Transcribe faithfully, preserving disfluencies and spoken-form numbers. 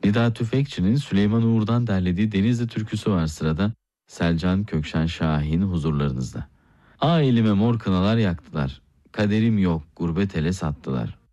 Nida Tüfekçi'nin Süleyman Uğur'dan derlediği Denizli türküsü var sırada. Selcan Kökşen Şahin huzurlarınızda. A elime mor kınalar yaktılar. Kaderim yok, gurbet ele sattılar.